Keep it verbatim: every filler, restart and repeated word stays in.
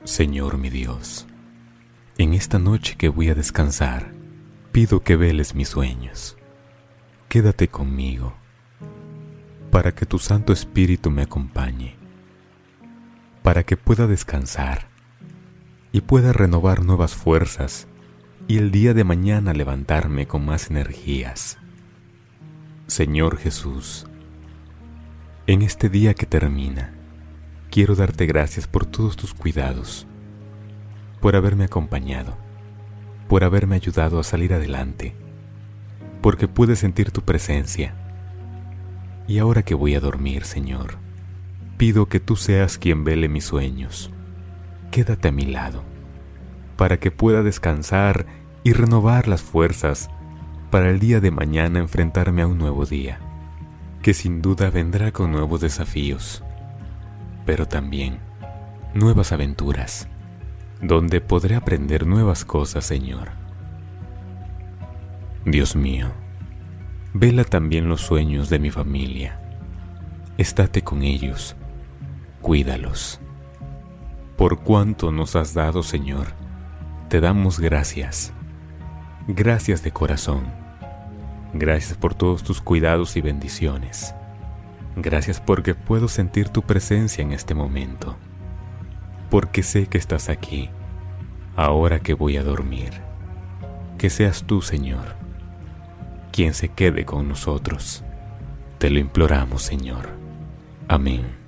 Señor mi Dios, en esta noche que voy a descansar, pido que veles mis sueños. Quédate conmigo, para que tu Santo Espíritu me acompañe, para que pueda descansar y pueda renovar nuevas fuerzas y el día de mañana levantarme con más energías. Señor Jesús, en este día que termina, quiero darte gracias por todos tus cuidados, por haberme acompañado, por haberme ayudado a salir adelante, porque pude sentir tu presencia. Y ahora que voy a dormir, Señor, pido que tú seas quien vele mis sueños. Quédate a mi lado, para que pueda descansar y renovar las fuerzas para el día de mañana enfrentarme a un nuevo día, que sin duda vendrá con nuevos desafíos, pero también nuevas aventuras, donde podré aprender nuevas cosas, Señor. Dios mío, vela también los sueños de mi familia. Estate con ellos, cuídalos. Por cuanto nos has dado, Señor, te damos gracias. Gracias de corazón. Gracias por todos tus cuidados y bendiciones. Gracias porque puedo sentir tu presencia en este momento, porque sé que estás aquí, ahora que voy a dormir. Que seas tú, Señor, quien se quede con nosotros. Te lo imploramos, Señor. Amén.